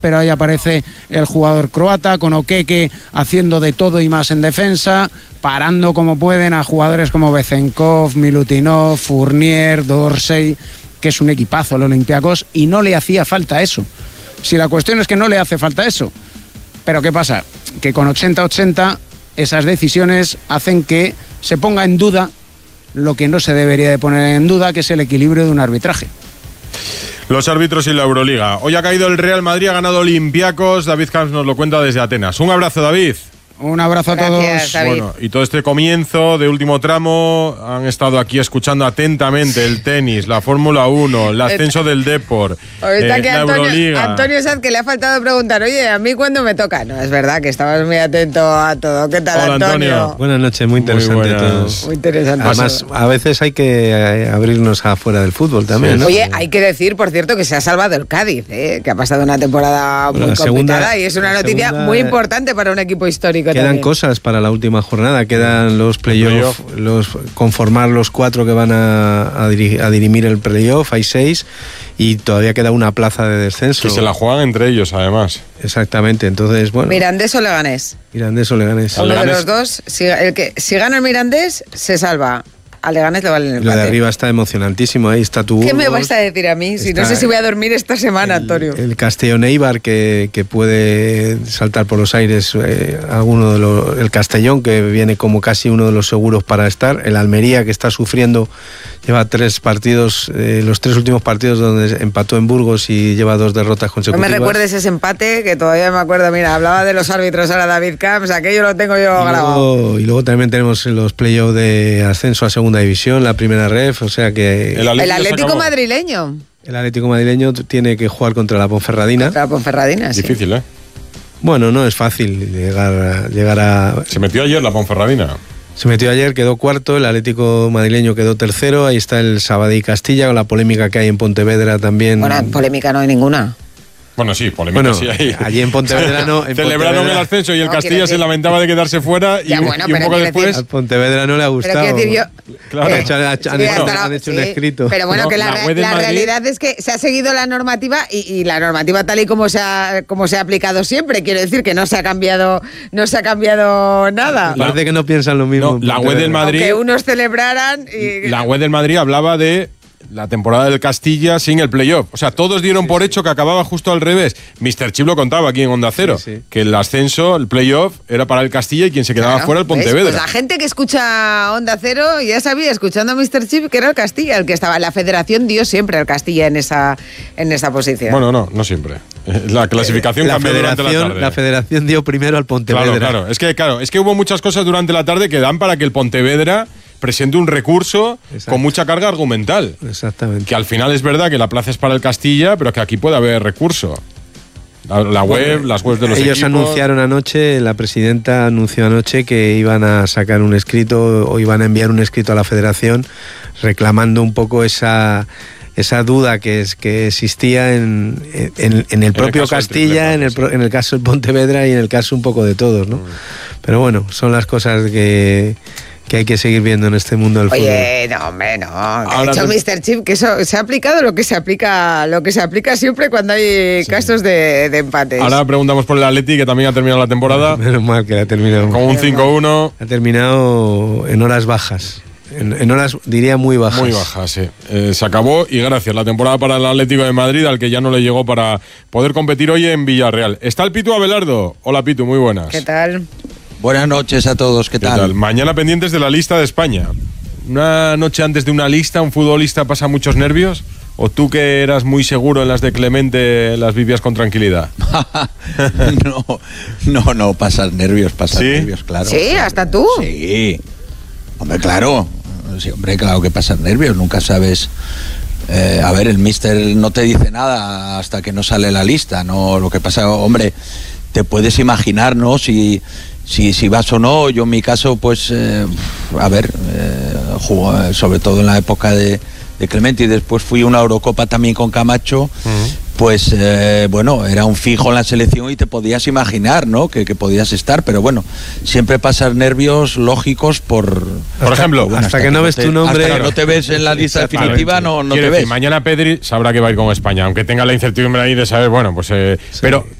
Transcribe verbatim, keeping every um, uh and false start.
pero ahí aparece el jugador croata con Okeke haciendo de todo y más en defensa, parando como pueden a jugadores como Bezenkov, Milutinov, Fournier, Dorsey, que es un equipazo el Olympiacos, y no le hacía falta eso. Si la cuestión es que no le hace falta eso, pero ¿qué pasa? Que con ochenta ochenta esas decisiones hacen que se ponga en duda lo que no se debería de poner en duda, que es el equilibrio de un arbitraje. Los árbitros y la Euroliga. Hoy ha caído el Real Madrid, ha ganado Olympiacos. David Camps nos lo cuenta desde Atenas. Un abrazo, David. Un abrazo a Gracias, todos. David. Bueno, y todo este comienzo de último tramo han estado aquí escuchando atentamente el tenis, la Fórmula uno, el ascenso del Depor, Ahorita eh, que la Antonio, Euroliga. Antonio Sanz, que le ha faltado preguntar, oye, ¿a mí cuándo me toca? No, es verdad que estabas muy atento a todo. ¿Qué tal, Hola, Antonio? Antonio. Buenas noches, muy interesante Muy buenas. todo. Muy interesante. Además, a veces hay que eh, abrirnos afuera del fútbol también, Sí. ¿no? Oye, hay que decir, por cierto, que se ha salvado el Cádiz, ¿eh? Que ha pasado una temporada Bueno, muy la complicada segunda- y es una la noticia segunda- muy importante para un equipo histórico Quedan también. cosas para la última jornada, quedan los playoffs, Playoff. los conformar los cuatro que van a, a, diri- a dirimir el playoff, hay seis y todavía queda una plaza de descenso. Que se la juegan entre ellos, además. Exactamente, entonces, bueno, Mirandés o Leganés. Mirandés o Leganés. El Uno de Leganés- los dos, si, el que, si gana el Mirandés, se salva. A Leganés le vale el Lo de empate. arriba está emocionantísimo, ahí está tu ¿Qué me Burgos, vas a decir a mí? Si está no sé si voy a dormir esta semana, Antonio. El, el Castellón Eibar que, que puede saltar por los aires, eh, alguno de los, el Castellón que viene como casi uno de los seguros para estar, el Almería que está sufriendo, lleva tres partidos, eh, los tres últimos partidos donde empató en Burgos y lleva dos derrotas No consecutivas. me recuerdes ese empate, que todavía me acuerdo. Mira, hablaba de los árbitros ahora David Camps, aquello lo tengo yo Y grabado. luego, y luego también tenemos los playoffs de ascenso a segunda división, la primera ref, o sea que El Atlético El se Atlético acabó. madrileño. el Atlético madrileño tiene que jugar contra la Ponferradina. La Ponferradina, sí. Difícil, ¿eh? Bueno, no es fácil llegar a, llegar a... Se metió ayer la Ponferradina. Se metió ayer, quedó cuarto, el Atlético madrileño quedó tercero, ahí está el Sabadell Castilla, con la polémica que hay en Pontevedra también. Bueno, polémica no hay ninguna. Bueno, sí, polémica Bueno, sí hay. allí en Pontevedra no, en Celebraron Pontevedra- el ascenso y el No, Castilla quiero se decir- lamentaba de quedarse fuera y, Ya, un- bueno, y un pero poco quiero después... decir- Al Pontevedra no le ha Pero gustado. quiero decir yo... Claro. Han hecho, han hecho- han Sí, hecho- hasta la- han hecho un sí, escrito. Pero bueno, No, que la, la re- web del la Madrid- realidad es que se ha seguido la normativa y, y la normativa tal y como se ha como se ha aplicado siempre. Quiero decir que no se ha cambiado no se ha cambiado nada. Parece que no piensan lo mismo. No, en la web Pontevedra. del Madrid- Aunque unos celebraran y... La web del Madrid hablaba de la temporada del Castilla sin el playoff. O sea, todos dieron por hecho que acababa justo al revés. mister Chip lo contaba aquí en Onda Cero, Sí, sí. que el ascenso, el playoff, era para el Castilla y quien se quedaba Claro, fuera el ¿ves? Pontevedra. Pues la gente que escucha Onda Cero ya sabía, escuchando a mister Chip, que era el Castilla el que estaba. La federación dio siempre al Castilla en esa, en esa posición. Bueno, no, no siempre. La clasificación la cambió durante la federación, tarde. la federación dio primero al Pontevedra. Claro, claro. Es que, claro, es que hubo muchas cosas durante la tarde que dan para que el Pontevedra presente un recurso Exacto. con mucha carga argumental. Exactamente. Que al final es verdad que la plaza es para el Castilla, pero que aquí puede haber recurso. La, la web, las webs de los Ellos equipos. anunciaron anoche, la presidenta anunció anoche que iban a sacar un escrito o iban a enviar un escrito a la federación reclamando un poco esa esa duda que es que existía en, en, en el propio caso del Castilla, triple en el, empate, pro- en el caso del Pontevedra y en el caso un poco de todos, ¿no? Pero bueno, son las cosas que, que hay que seguir viendo en este mundo del fútbol. Oye, no, hombre, no. Ha Ahora dicho te- mister Chip que eso se ha aplicado lo que se aplica, lo que se aplica siempre cuando hay casos de, de empates. Ahora preguntamos por el Atleti, que también ha terminado la temporada Menos mal que la ha terminado. con un cinco uno. Ha terminado en horas bajas. En, en horas, diría, muy bajas. Muy baja, sí. Eh, se acabó y gracias. La temporada para el Atlético de Madrid, al que ya no le llegó para poder competir hoy en Villarreal. Está el Pitu Abelardo. Hola, Pitu, muy buenas. ¿Qué tal? Buenas noches a todos, ¿qué, ¿Qué tal? tal? Mañana pendientes de la lista de España. Una noche antes de una lista, ¿un futbolista pasa muchos nervios? ¿O tú, que eras muy seguro en las de Clemente, las vivías con tranquilidad? no, no, no, pasas nervios, pasas ¿Sí? nervios, claro. Sí, hasta tú. Sí, hombre, claro. Sí, hombre, claro que pasas nervios, nunca sabes. Eh, a ver, el míster no te dice nada hasta que no sale la lista, ¿no? Lo que pasa, hombre, te puedes imaginar, ¿no? Si, si, si vas o no. Yo en mi caso, pues, eh, a ver, eh, jugó, eh, sobre todo en la época de, de Clemente, y después fui a una Eurocopa también con Camacho. Uh-huh. pues eh, bueno, era un fijo en la selección y te podías imaginar, ¿no? Que, que podías estar, pero bueno, siempre pasas nervios lógicos por... Por ejemplo, bueno, hasta, hasta que, que no ves te, tu nombre... Hasta que no te ves en la lista definitiva, no, no te decir, ves. Mañana Pedri sabrá que va a ir con España, aunque tenga la incertidumbre ahí de saber, bueno, pues... Eh, sí. Pero